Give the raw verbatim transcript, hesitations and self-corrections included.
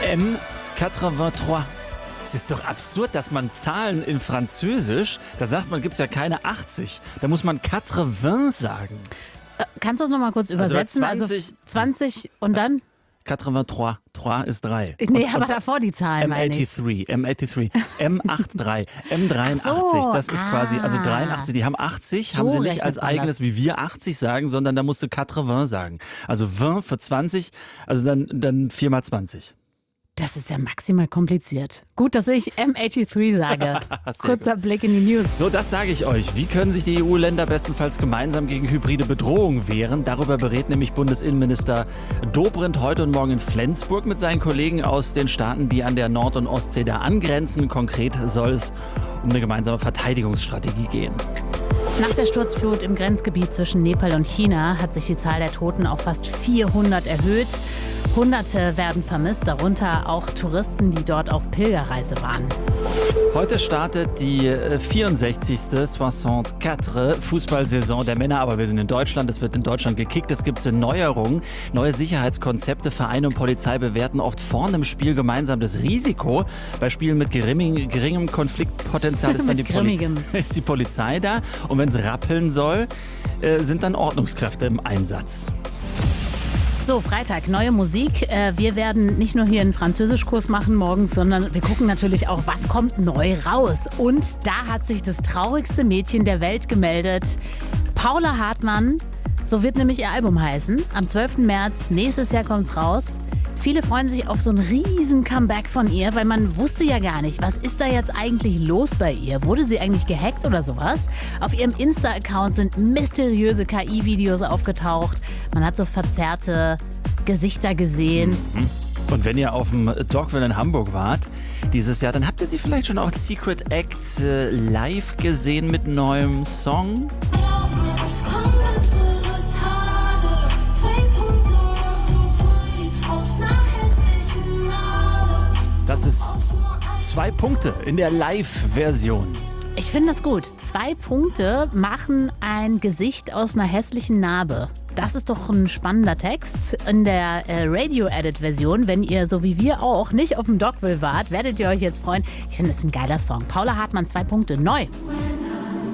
M achtunddreißig. Es ist doch absurd, dass man Zahlen in Französisch, da sagt man, gibt es ja keine achtzig. Da muss man achtzig sagen. Äh, kannst du das nochmal kurz übersetzen? Also zwanzig, also zwanzig und dann? achtunddreißig. drei ist drei. Nee, aber davor die Zahlen, meine ich. M achtunddreißig, M achtunddreißig, M dreiundachtzig. So, das ist ah. quasi, also dreiundachtzig, die haben achtzig, So haben sie nicht rechnet als man eigenes, das. wie wir achtzig sagen, sondern da musst du achtzig sagen. Also zwanzig für zwanzig, also dann, dann vier mal zwanzig. Das ist ja maximal kompliziert. Gut, dass ich M dreiundachtzig sage. Kurzer gut. Blick in die News. So, das sage ich euch. Wie können sich die E U-Länder bestenfalls gemeinsam gegen hybride Bedrohungen wehren? Darüber berät nämlich Bundesinnenminister Dobrindt heute und morgen in Flensburg mit seinen Kollegen aus den Staaten, die an der Nord- und Ostsee da angrenzen. Konkret soll es um eine gemeinsame Verteidigungsstrategie gehen. Nach der Sturzflut im Grenzgebiet zwischen Nepal und China hat sich die Zahl der Toten auf fast vierhundert erhöht. Hunderte werden vermisst, darunter auch Touristen, die dort auf Pilgerreise waren. Heute startet die vierundsechzigste vierundsechzig Fußballsaison der Männer, aber wir sind in Deutschland, es wird in Deutschland gekickt, es gibt Neuerungen, neue Sicherheitskonzepte, Vereine und Polizei bewerten oft vorne im Spiel gemeinsam das Risiko. Bei Spielen mit geringem, geringem Konfliktpotenzial ist dann die, Poli- ist die Polizei da und wenn es rappeln soll, äh, sind dann Ordnungskräfte im Einsatz. So, Freitag, neue Musik. Wir werden nicht nur hier einen Französischkurs machen morgens, sondern wir gucken natürlich auch, was kommt neu raus. Und da hat sich das traurigste Mädchen der Welt gemeldet. Paula Hartmann, so wird nämlich ihr Album heißen. Am zwölften März, nächstes Jahr kommt's raus. Viele freuen sich auf so ein riesen Comeback von ihr, weil man wusste ja gar nicht, was ist da jetzt eigentlich los bei ihr? Wurde sie eigentlich gehackt oder sowas? Auf ihrem Insta-Account sind mysteriöse K I-Videos aufgetaucht. Man hat so verzerrte Gesichter gesehen. Mhm. Und wenn ihr auf dem Dogville in Hamburg wart dieses Jahr, dann habt ihr sie vielleicht schon auch Secret Act äh, live gesehen mit neuem Song. Das ist zwei Punkte in der Live-Version. Ich finde das gut. Zwei Punkte machen ein Gesicht aus einer hässlichen Narbe. Das ist doch ein spannender Text. In der äh, Radio-Edit-Version, wenn ihr so wie wir auch nicht auf dem Dogville wart, werdet ihr euch jetzt freuen. Ich finde, das ist ein geiler Song. Paula Hartmann, zwei Punkte, neu.